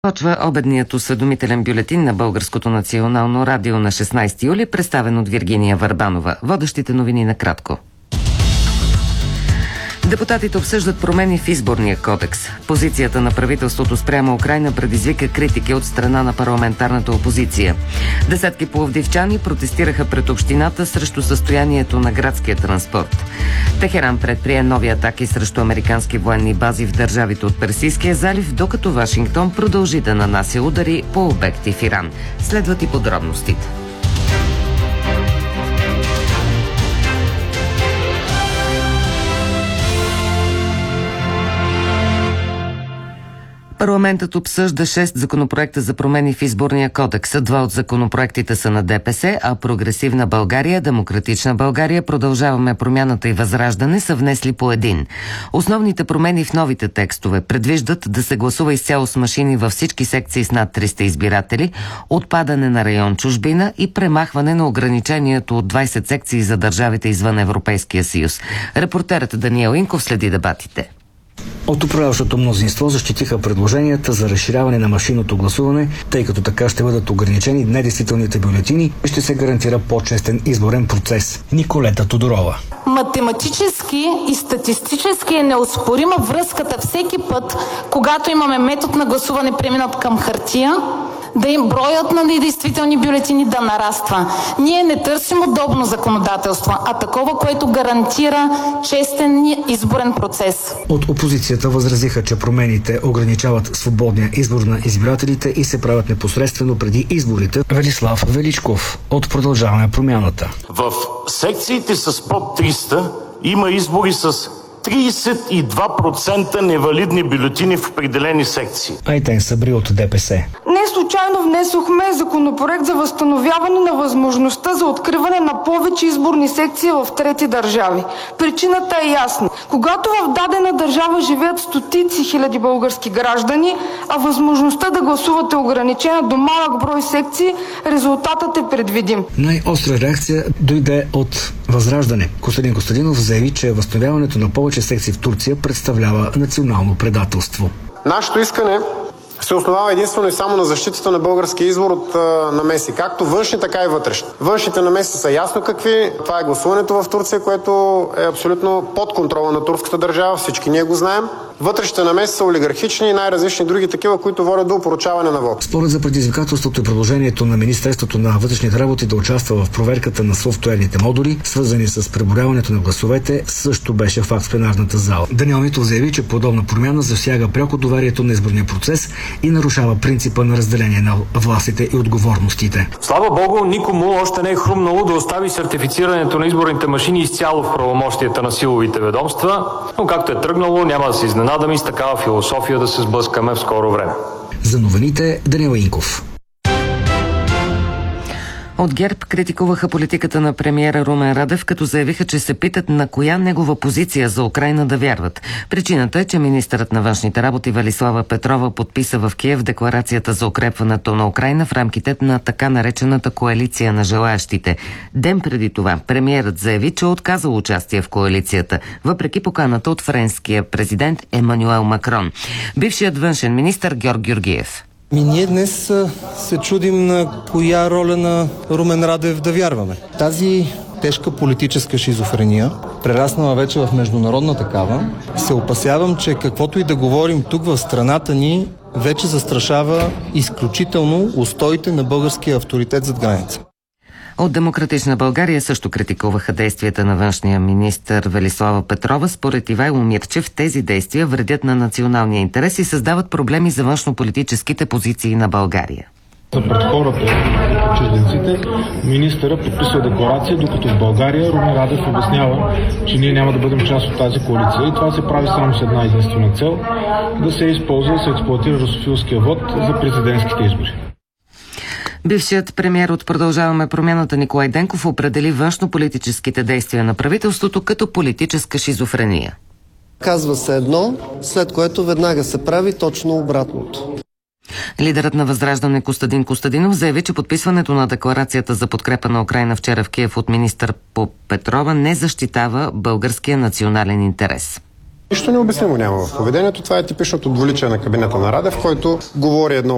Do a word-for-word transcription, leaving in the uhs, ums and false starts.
Почва обедният осведомителен бюлетин на Българското национално радио на шестнайсети юли, представен от Виргиния Върбанова. Водещите новини накратко. Депутатите обсъждат промени в изборния кодекс. Позицията на правителството спрямо Украйна предизвика критики от страна на парламентарната опозиция. Десетки пловдивчани протестираха пред общината срещу състоянието на градския транспорт. Техеран предприе нови атаки срещу американски военни бази в държавите от Персийския залив, докато Вашингтон продължи да нанася удари по обекти в Иран. Следват и подробностите. Парламентът обсъжда шест законопроекта за промени в изборния кодекс. Два от законопроектите са на ДПС, а Прогресивна България, Демократична България, Продължаваме промяната и Възраждане са внесли по един. Основните промени в новите текстове предвиждат да се гласува изцяло с машини във всички секции с над триста избиратели, отпадане на район чужбина и премахване на ограничението от двайсет секции за държавите извън Европейския съюз. Репортерът Даниел Инков следи дебатите. От управляващото мнозинство защитиха предложенията за разширяване на машинното гласуване, тъй като така ще бъдат ограничени недействителните бюлетини и ще се гарантира по-честен изборен процес. Николета Тодорова. Математически и статистически е неоспорима връзката всеки път, когато имаме метод на гласуване преминат към хартия, да им броят на недействителни бюлетини да нараства. Ние не търсим удобно законодателство, а такова, което гарантира честен изборен процес. От опозицията възразиха, че промените ограничават свободния избор на избирателите и се правят непосредствено преди изборите. Велислав Величков от Продължаваме промяната. В секциите с под триста има избори с трийсет и два процента невалидни бюлетини в определени секции. Айтен Сабри от ДПС. Не случайно внесохме законопроект за възстановяване на възможността за откриване на повече изборни секции в трети държави. Причината е ясна. Когато в дадена държава живеят стотици хиляди български граждани, а възможността да гласуват е ограничена до малък брой секции, резултатът е предвидим. Най-остра реакция дойде от Възраждане. Костадин Костадинов заяви, че възстановяването на повече секции в Турция представлява национално предателство. Нашето искане се основава единствено и само на защитата на българския избор от а, намеси, както външни, така и вътрешни. Външните намеси са ясно какви. Това е гласуването в Турция, което е абсолютно под контрола на турската държава. Всички ние го знаем. Вътрешните намеси са олигархични и най-различни други такива, които водят до опорочаване на вот. Според за предизвикателството и предложението на Министерството на вътрешните работи да участва в проверката на софтуерните модули, свързани с преброяването на гласовете, също беше факт в пленарната зала. Даниел Митов заяви, че подобна промяна засяга пряко доверието на изборния процес и нарушава принципа на разделение на властите и отговорностите. Слава Богу, никому още не е хрумнало да остави сертифицирането на изборните машини изцяло в правомощията на силовите ведомства, но както е тръгнало, няма да се изненадаме и с такава философия да се сблъскаме в скоро време. За новините Даниел Инков. От ГЕРБ критикуваха политиката на премиера Румен Радев, като заявиха, че се питат на коя негова позиция за Украйна да вярват. Причината е, че министърът на външните работи Велислава Петрова подписа в Киев декларацията за укрепването на Украйна в рамките на така наречената коалиция на желаящите. Ден преди това премиерът заяви, че отказал участие в коалицията, въпреки поканата от френския президент Емануел Макрон. Бившият външен министър Георг Георгиев. Ми ние днес се чудим на коя роля на Румен Радев да вярваме. Тази тежка политическа шизофрения, прераснала вече в международна такава, се опасявам, че каквото и да говорим тук в страната ни, вече застрашава изключително устоите на българския авторитет зад граница. От Демократична България също критикуваха действията на външния министър Велислава Петрова. Според Ивайло Мирчев, тези действия вредят на националния интерес и създават проблеми за външнополитическите позиции на България. Пред хората, чужденците, министъра подписва декларация, докато в България Румен Радев обяснява, че ние няма да бъдем част от тази коалиция и това се прави само с една единствена цел – да се използва, да се експлоатира русофилския вод за президентските избори. Бившият премиер от Продължаваме промяната Николай Денков определи външнополитическите действия на правителството като политическа шизофрения. Казва се едно, след което веднага се прави точно обратното. Лидерът на Възраждане Костадин Костадинов заяви, че подписването на декларацията за подкрепа на Украйна вчера в Киев от министър Петрова не защитава българския национален интерес. Нищо необяснимо няма в поведението. Това е типичното двуличие на кабинета на Радев, който говори едно